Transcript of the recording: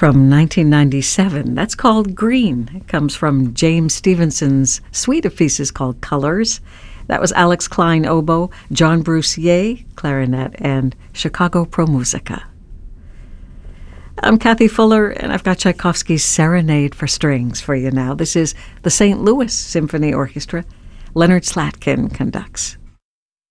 from 1997. That's called Green. It comes from James Stevenson's suite of pieces called Colors. That was Alex Klein oboe, John Bruce Ye clarinet, and Chicago Pro Musica. I'm Kathy Fuller, and I've got Tchaikovsky's Serenade for Strings for you now. This is the St. Louis Symphony Orchestra. Leonard Slatkin conducts.